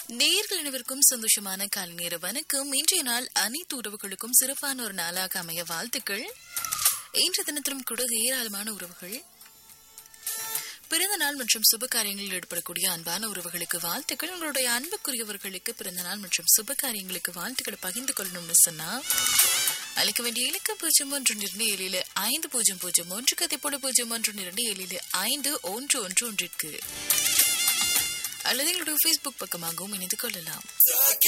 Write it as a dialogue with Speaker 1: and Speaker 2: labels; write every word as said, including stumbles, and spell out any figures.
Speaker 1: நேயர்கள் அனைவருக்கும் சந்தோஷமான காலை நேர வணக்கம். இன்றைய நாள் அனைத்து உறவுகளுக்கும் சிறப்பான ஒரு நாளாக அமைய வாழ்த்துக்கள். இன்றைய தினத்திலும் கூட ஏராளமான உறவுகள் பிறந்த நாள் மற்றும் சுப காரியங்களில் ஈடுபடக்கூடிய அன்பான உறவுகளுக்கு வாழ்த்துக்கள். உங்களுடைய அன்புக்குரியவர்களுக்கு பிறந்த நாள் மற்றும் சுப காரியங்களுக்கு வாழ்த்துக்களை பகிர்ந்து கொள்ளணும்னு சொன்னா அழைக்க வேண்டிய இலக்க பூஜ்ஜியம் ஒன்று இரண்டு ஏழில் ஐந்து பூஜ்ஜியம் பூஜ்ஜியம் ஒன்று கதை போல பூஜ்ஜியம் ஒன்று இரண்டு ஏழில் ஐந்து ஒன்று ஒன்று ஒன்றிற்கு அல்லது எங்களுடைய Facebook பக்கமாகவும் இணைந்து கொள்ளலாம்.